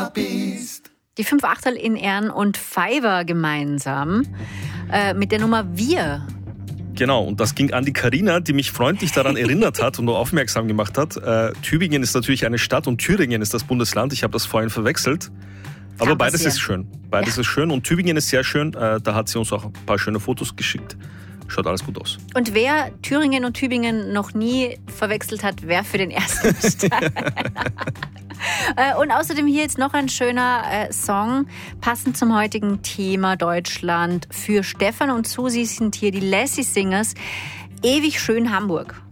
bist. Die 5 Achtel in Ern und Fiverr gemeinsam mit der Nummer Wir. Genau, und das ging an die Carina, die mich freundlich daran erinnert hat und nur aufmerksam gemacht hat. Tübingen ist natürlich eine Stadt und Thüringen ist das Bundesland. Ich habe das vorhin verwechselt. Aber beides ist schön. Beides ist schön und Tübingen ist sehr schön. Da hat sie uns auch ein paar schöne Fotos geschickt. Schaut alles gut aus. Und wer Thüringen und Tübingen noch nie verwechselt hat, wer für den ersten Stein. Und außerdem hier jetzt noch ein schöner Song, passend zum heutigen Thema Deutschland. Für Stefan und Susi sind hier die Lassie Singers. Ewig schön Hamburg.